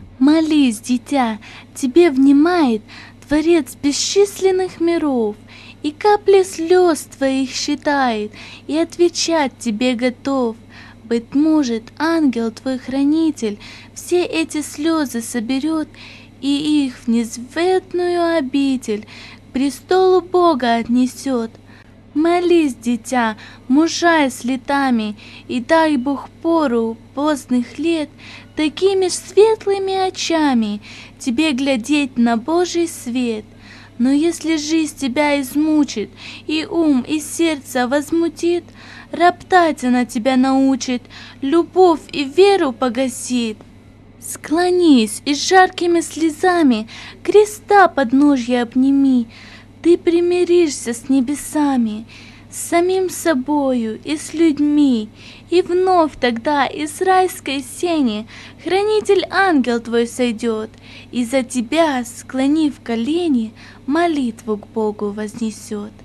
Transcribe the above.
Молись, дитя, тебе внимает Творец бесчисленных миров, и капли слез твоих считает, и отвечать тебе готов. Быть может, ангел твой хранитель все эти слезы соберет и их в несветную обитель к престолу Бога отнесет. Молись, дитя, мужай с летами, и дай Бог пору поздних лет такими ж светлыми очами тебе глядеть на Божий свет. Но если жизнь тебя измучит, и ум, и сердце возмутит, роптать она тебя научит, любовь и веру погасит. Склонись и с жаркими слезами креста подножья обними, ты примиришься с небесами, с самим собою и с людьми, и вновь тогда из райской сени хранитель-ангел твой сойдет, и за тебя, склонив колени, молитву к Богу вознесет.